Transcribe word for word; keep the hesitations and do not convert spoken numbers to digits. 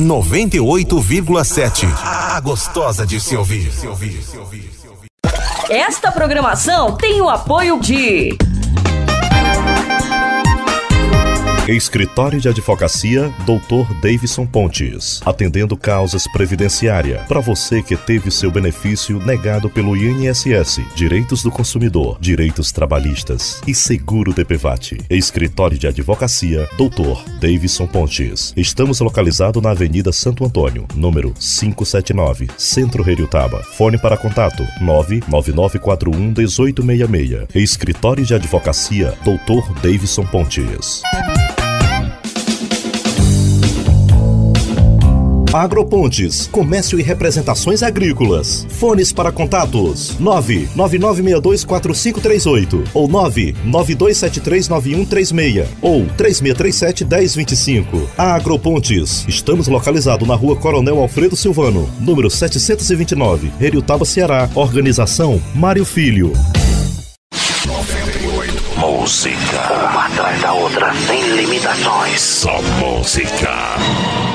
noventa e oito vírgula sete. A gostosa de se ouvir. Esta programação tem o apoio de Escritório de Advocacia doutor Davidson Pontes, atendendo causas previdenciária para você que teve seu benefício negado pelo I N S S, direitos do consumidor, direitos trabalhistas e seguro D P V A T. Escritório de Advocacia doutor Davidson Pontes. Estamos localizados na Avenida Santo Antônio, número quinhentos e setenta e nove, Centro Heriotaba. Fone para contato nove nove nove quatro um um oito seis seis. Escritório de Advocacia doutor Davidson Pontes. Agropontes, comércio e representações agrícolas. Fones para contatos nove nove nove seis dois quatro cinco três oito ou nove nove dois sete três nove um três seis ou três seis três sete um zero dois cinco. Agropontes, estamos localizados na Rua Coronel Alfredo Silvano, número setecentos e vinte e nove, Heriotaba, Ceará. Organização Mário Filho. Música, uma atrás da outra, sem limitações. Só música.